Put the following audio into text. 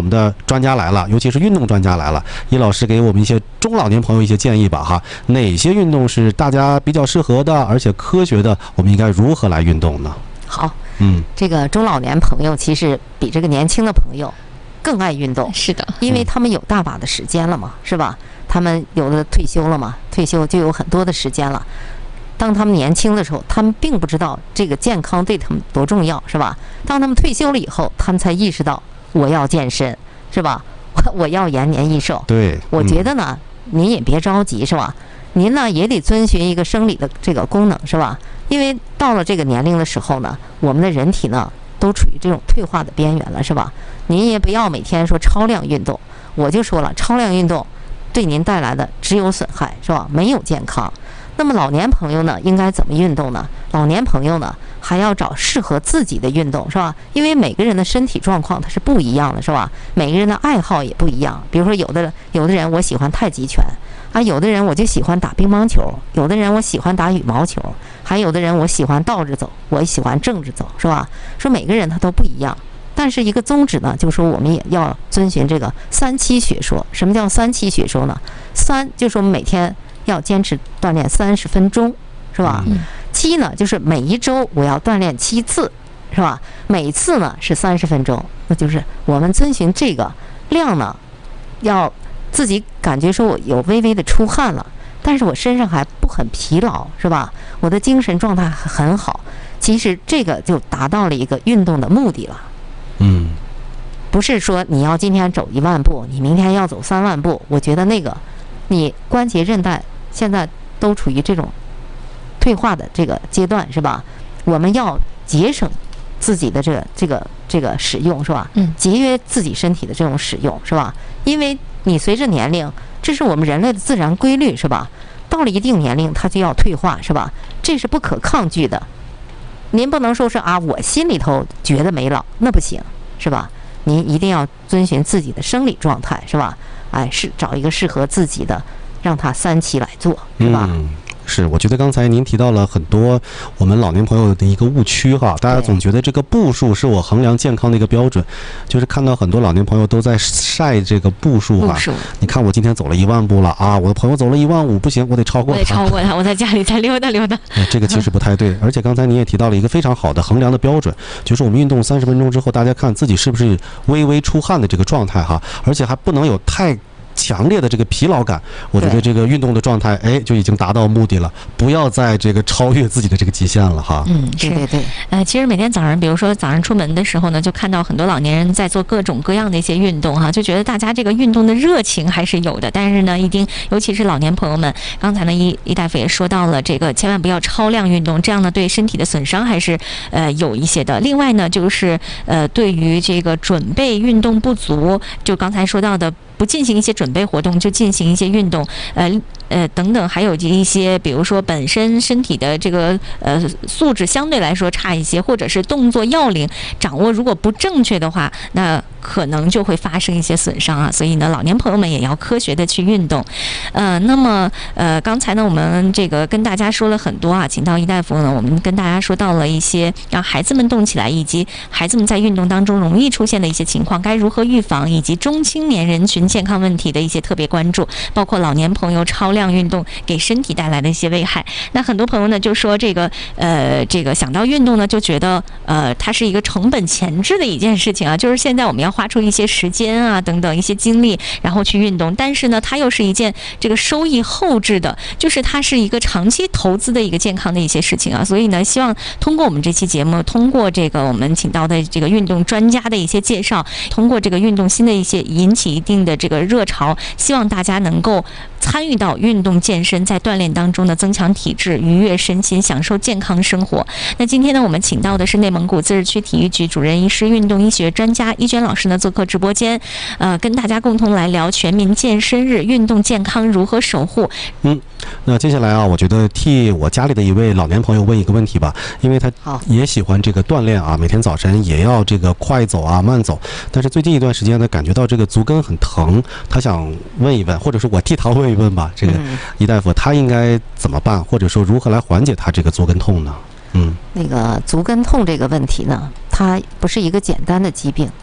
们的专家来了，尤其是运动专家来了，易老师给我们一些中老年朋友一些建议吧哈，哪些运动是大家比较适合的，而且科学的，我们应该如何来运动呢？ 好，这个中老年朋友其实比这个年轻的朋友更爱运动， 是的， 因为他们有大把的时间了嘛，是吧？他们有的退休了嘛，退休就有很多的时间了。当他们年轻的时候，他们并不知道这个健康对他们多重要，是吧？当他们退休了以后，他们才意识到我要健身，是吧？我要延年益寿。 对， 我觉得呢，您也别着急，是吧？您呢也得遵循一个生理的这个功能，是吧？因为到了这个年龄的时候呢，我们的人体呢都处于这种退化的边缘了，是吧？您也不要每天说超量运动，我就说了，超量运动对您带来的只有损害，是吧？没有健康。那么老年朋友呢，应该怎么运动呢？老年朋友呢，还要找适合自己的运动，是吧？因为每个人的身体状况它是不一样的，是吧？每个人的爱好也不一样。比如说，有的人我喜欢太极拳啊，有的人我就喜欢打乒乓球，有的人我喜欢打羽毛球，还有的人我喜欢倒着走，我喜欢正着走，是吧？说每个人他都不一样。但是一个宗旨呢，就是说我们也要遵循这个3-7学说。什么叫3-7学说呢？3就是我们每天要坚持锻炼30分钟，是吧？7呢，就是每一周我要锻炼7次，是吧？每次呢是30分钟，那就是我们遵循这个量呢，要自己感觉说我有微微的出汗了，但是我身上还不很疲劳，是吧？我的精神状态很好，其实这个就达到了一个运动的目的了。不是说你要今天走1万步，你明天要走3万步，我觉得那个你关节韧带现在都处于这种退化的这个阶段，是吧？我们要节省自己的这个使用，是吧？节约自己身体的这种使用，是吧？因为你随着年龄，这是我们人类的自然规律，是吧？到了一定年龄，它就要退化，是吧？这是不可抗拒的。您不能说是啊，我心里头觉得没老，那不行，是吧？您一定要遵循自己的生理状态，是吧？哎，是找一个适合自己的，让它3-7来做，是吧？ 是，我觉得刚才您提到了很多我们老年朋友的一个误区哈，大家总觉得这个步数是我衡量健康的一个标准，就是看到很多老年朋友都在晒这个步数哈。你看我今天走了1万步了啊，我的朋友走了1万5，不行，我得超过他。 我得超过他，我在家里再溜达溜达。 这个其实不太对，而且刚才您也提到了一个非常好的衡量的标准，就是我们运动30分钟之后，大家看自己是不是微微出汗的这个状态哈，而且还不能有太强烈的这个疲劳感，我觉得这个运动的状态，就已经达到目的了，不要再这个超越自己的这个极限了哈。 对。其实每天早上，比如说早上出门的时候呢，就看到很多老年人在做各种各样的一些运动哈，就觉得大家这个运动的热情还是有的，但是呢，尤其是老年朋友们，刚才呢易大夫也说到了，这个千万不要超量运动，这样呢对身体的损伤还是有一些的。另外呢，就是对于这个准备运动不足，就刚才说到的，不进行一些准备活动就进行一些运动，等等，还有一些比如说本身身体的这个素质相对来说差一些，或者是动作要领掌握如果不正确的话，那可能就会发生一些损伤啊。所以呢，老年朋友们也要科学的去运动。那么刚才呢我们这个跟大家说了很多啊，请到易大夫呢，我们跟大家说到了一些让孩子们动起来，以及孩子们在运动当中容易出现的一些情况该如何预防，以及中青年人群健康问题的一些特别关注，包括老年朋友超量运动给身体带来的一些危害。那很多朋友呢就说这个想到运动呢，就觉得它是一个成本前置的一件事情啊，就是现在我们要花出一些时间啊等等一些精力，然后去运动，但是呢它又是一件这个收益后置的，就是它是一个长期投资的一个健康的一些事情啊。所以呢，希望通过我们这期节目，通过这个我们请到的这个运动专家的一些介绍，通过这个运动新的一些引起一定的这个热潮，希望大家能够参与到运动健身，在锻炼当中呢增强体质，愉悦身心，享受健康生活。那今天呢，我们请到的是内蒙古自治区体育局主任医师、运动医学专家伊娟老师呢做客直播间，跟大家共同来聊全民健身日，运动健康如何守护。 那接下来啊，我觉得替我家里的一位老年朋友问一个问题吧，因为他也喜欢这个锻炼啊，每天早晨也要这个快走啊、慢走，但是最近一段时间呢，感觉到这个足跟很疼，他想问一问，或者是我替他问一问吧，这个易大夫他应该怎么办，或者说如何来缓解他这个足跟痛呢？那个足跟痛这个问题呢，它不是一个简单的疾病，